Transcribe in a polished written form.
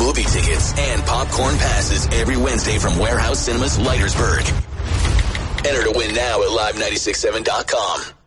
movie tickets and popcorn passes every Wednesday from Warehouse Cinemas, Leitersburg. Enter to win now at live967.com.